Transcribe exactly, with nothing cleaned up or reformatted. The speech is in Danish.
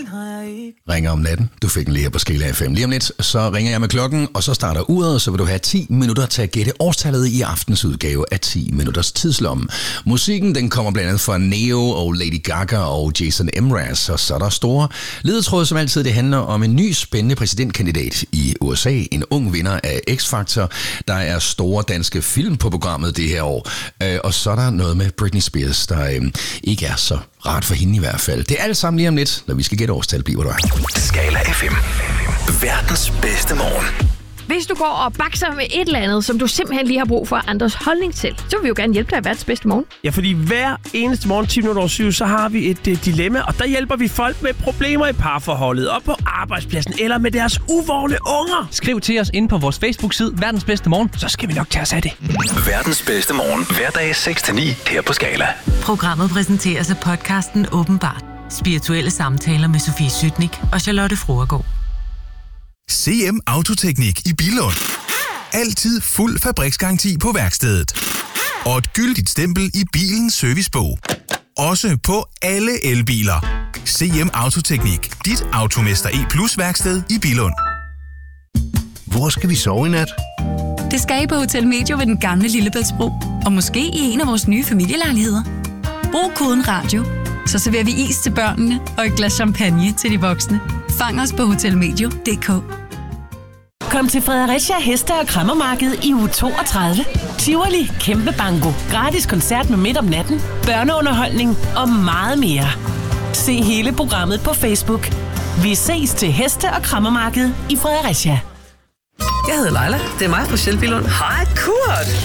Ringer om natten. Du fik en lige her på Skala F M. Lige om lidt, så ringer jeg med klokken, og så starter uret, så vil du have ti minutter til at gætte årstallet i aftens udgave af ti minutters tidslomme. Musikken, den kommer blandt andet fra Neo og Lady Gaga og Jason Mraz, og så er der store ledetråde, som altid. Det handler om en ny spændende præsidentkandidat i U S A, en ung vinder af X-Factor. Der er store danske film på programmet det her år, og så er der noget med Britney Spears, der ikke er så rart for hende i hvert fald. Det er alt sammen lige om lidt, når vi skal gætte årstal, bliver du. Skala F M. Verdens bedste morgen. Hvis du går og bakser med et eller andet, som du simpelthen lige har brug for andres holdning til, så vil vi jo gerne hjælpe dig i verdens bedste morgen. Ja, fordi hver eneste morgen ti minutter over syv, så har vi et uh, dilemma, og der hjælper vi folk med problemer i parforholdet, og på arbejdspladsen, eller med deres uvågne unger. Skriv til os inde på vores Facebook-side, Verdens Bedste Morgen, så skal vi nok tage os af det. Verdens bedste morgen, hverdag seks til ni her på Skala. Programmet præsenteres af podcasten Åbenbart. Spirituelle samtaler med Sofie Sytnik og Charlotte Fruergaard. C M Autoteknik i Billund. Altid fuld fabriksgaranti på værkstedet. Og et gyldigt stempel i bilens servicebog. Også på alle elbiler. C M Autoteknik. Dit Automester E Plus værksted i Billund. Hvor skal vi sove i nat? Det skal I på Hotel Medio ved den gamle Lillebæltsbro. Og måske i en af vores nye familielejligheder. Brug koden radio, så serverer vi is til børnene og et glas champagne til de voksne. Fang os på hotelmedio punktum d k. Kom til Fredericia Heste- og Kræmmermarked i uge toogtredive. Tivoli, kæmpe banko, gratis koncert med midt om natten, børneunderholdning og meget mere. Se hele programmet på Facebook. Vi ses til Heste- og Kræmmermarked i Fredericia. Jeg hedder Leila. Det er mig fra Sjælbillund. Hej, Kurt.